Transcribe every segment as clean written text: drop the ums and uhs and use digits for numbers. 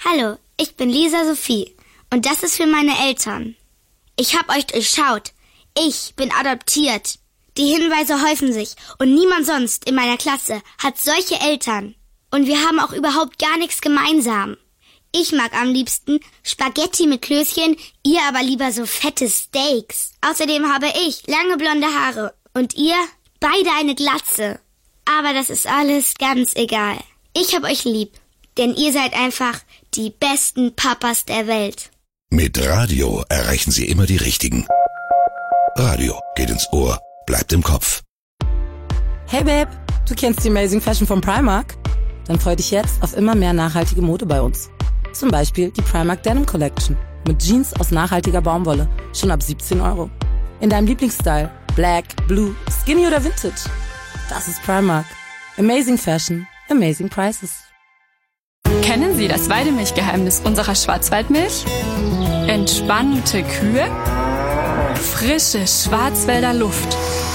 Hallo, ich bin Lisa Sophie und das ist für meine Eltern. Ich hab euch durchschaut. Ich bin adoptiert. Die Hinweise häufen sich und niemand sonst in meiner Klasse hat solche Eltern. Und wir haben auch überhaupt gar nichts gemeinsam. Ich mag am liebsten Spaghetti mit Klößchen, ihr aber lieber so fette Steaks. Außerdem habe ich lange blonde Haare und ihr beide eine Glatze. Aber das ist alles ganz egal. Ich hab euch lieb, denn ihr seid einfach die besten Papas der Welt. Mit Radio erreichen Sie immer die Richtigen. Radio geht ins Ohr, bleibt im Kopf. Hey Babe, du kennst die Amazing Fashion von Primark? Dann freu dich jetzt auf immer mehr nachhaltige Mode bei uns. Zum Beispiel die Primark Denim Collection mit Jeans aus nachhaltiger Baumwolle, schon ab 17 €. In deinem Lieblingsstyle, Black, Blue, Skinny oder Vintage. Das ist Primark. Amazing Fashion, amazing prices. Kennen Sie das Weidemilchgeheimnis unserer Schwarzwaldmilch? Entspannte Kühe, frische Schwarzwälder Luft,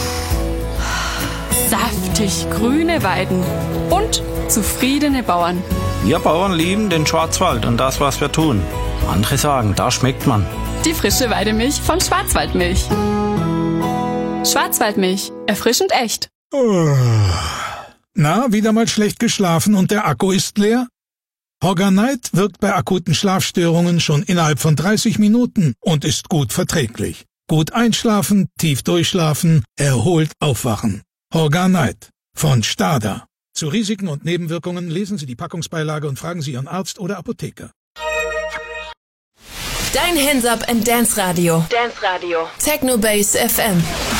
saftig grüne Weiden und zufriedene Bauern. Wir Bauern lieben den Schwarzwald und das, was wir tun. Andere sagen, da schmeckt man. Die frische Weidemilch von Schwarzwaldmilch. Schwarzwaldmilch, erfrischend echt. Na, wieder mal schlecht geschlafen und der Akku ist leer? Horganite wirkt bei akuten Schlafstörungen schon innerhalb von 30 Minuten und ist gut verträglich. Gut einschlafen, tief durchschlafen, erholt aufwachen. Horganite von Stada. Zu Risiken und Nebenwirkungen lesen Sie die Packungsbeilage und fragen Sie Ihren Arzt oder Apotheker. Dein Hands Up and Dance Radio. Dance Radio. Techno Base FM.